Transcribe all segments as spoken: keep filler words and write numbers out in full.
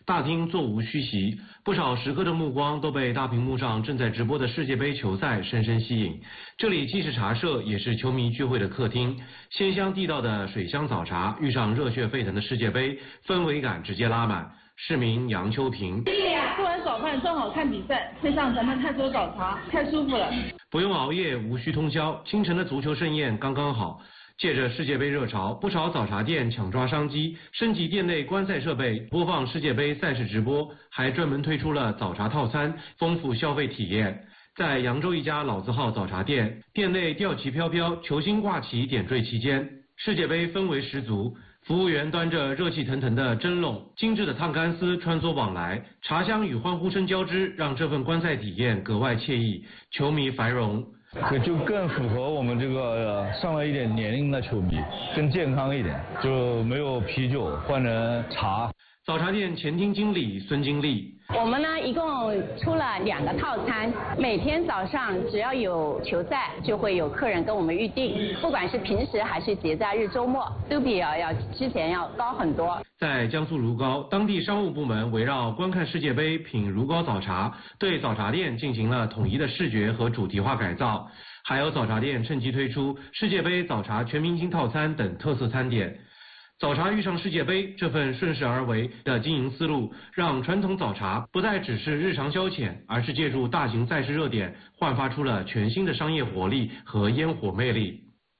大厅座无虚席，不少食客的目光都被大屏幕上正在直播的世界杯球赛深深吸引。这里既是茶社，也是球迷聚会的客厅。鲜香地道的水乡早茶遇上热血沸腾的世界杯，氛围感直接拉满。市民杨秋平， 吃完早饭正好看比赛，配上咱们泰州早茶，太舒服了。 不用熬夜，无需通宵，清晨的足球盛宴刚刚好。借着世界杯热潮，不少早茶店抢抓商机，升级店内观赛设备，播放世界杯赛事直播，还专门推出了早茶套餐，丰富消费体验。在扬州一家老字号早茶店，店内吊旗飘飘，球星挂旗点缀其间，世界杯氛围十足。服务员端着热气腾腾的蒸笼，精致的烫干丝穿梭往来，茶香与欢呼声交织，让这份观赛体验格外惬意，球迷繁荣。 这就更符合我们这个、呃、上了一点年龄的球迷，更健康一点，就没有啤酒，换成茶。 早茶店前厅经理孙金丽， 我们呢一共出了两个套餐，每天早上只要有球赛，就会有客人跟我们预定，不管是平时还是节假日周末，都比要要之前要高很多。 在江苏如皋，当地商务部门围绕观看世界杯、品如皋早茶，对早茶店进行了统一的视觉和主题化改造，还有早茶店趁机推出世界杯早茶全明星套餐等特色餐点。早茶遇上世界杯，这份顺势而为的经营思路，让传统早茶不再只是日常消遣，而是借助大型赛事热点，焕发出了全新的商业活力和烟火魅力。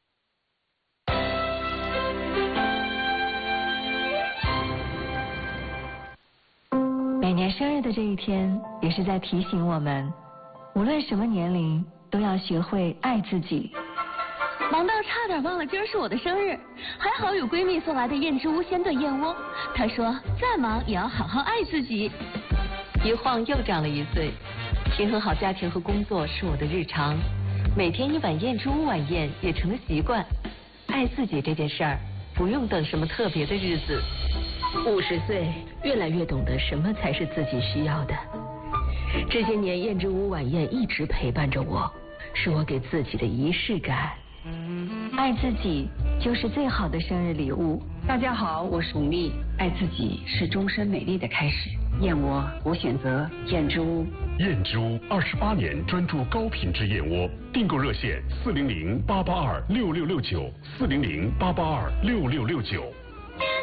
每年生日的这一天，也是在提醒我们，无论什么年龄，都要学会爱自己。 忙到差点忘了今儿是我的生日，还好有闺蜜送来的燕之屋鲜炖燕窝。她说再忙也要好好爱自己。 一晃又长了一岁，平衡好家庭和工作是我的日常，每天一碗燕之屋晚宴也成了习惯。爱自己这件事儿，不用等什么特别的日子。 五十岁，越来越懂得什么才是自己需要的。这些年燕之屋晚宴一直陪伴着我，是我给自己的仪式感。 爱自己就是最好的生日礼物。 大家好，我是吴丽。爱自己是终身美丽的开始。燕窝，我选择燕之屋。 燕之屋二十八年专注高品质燕窝，订购热线四零零八八二六六六九四零零八八二六六六九。